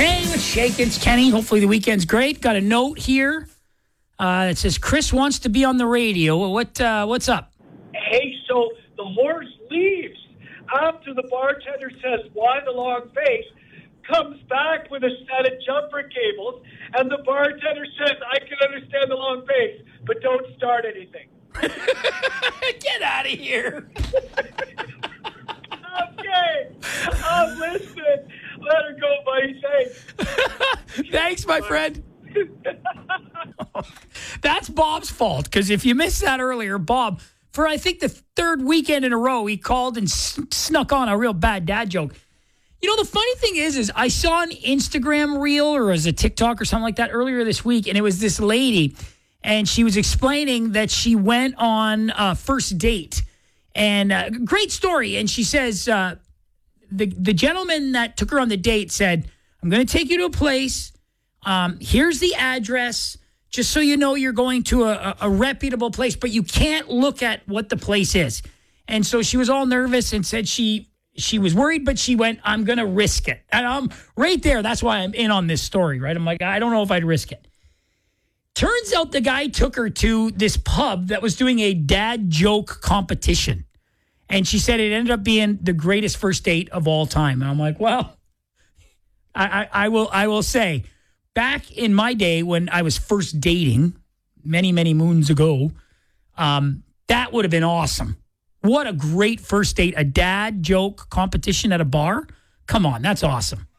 Hey, what's shaking? It's Kenny. Hopefully the weekend's great. Got a note here that says Chris wants to be on the radio. What's up? Hey, so the horse leaves after the bartender says, "Why the long face?" Comes back with a set of jumper cables, and the bartender says, "I can understand the long face, but don't start anything." Get out of here. Okay, I'm listening. Let her go, buddy. Thanks. Thanks, my friend. That's Bob's fault, because if you missed that earlier, Bob, for I think the third weekend in a row, he called and snuck on a real bad dad joke. You know, the funny thing is I saw an Instagram reel or as a TikTok or something like that earlier this week, and it was this lady, and she was explaining that she went on a first date. And great story. And she says the gentleman that took her on the date said, "I'm going to take you to a place. Here's the address. Just so you know, you're going to a reputable place, but you can't look at what the place is." And so she was all nervous and said she was worried, but she went, "I'm going to risk it." And I'm right there. That's why I'm in on this story, right? I'm like, I don't know if I'd risk it. Turns out the guy took her to this pub that was doing a dad joke competition. And she said it ended up being the greatest first date of all time. And I'm like, well, I will say, back in my day when I was first dating, many, many moons ago, that would have been awesome. What a great first date, a dad joke competition at a bar. Come on, that's awesome.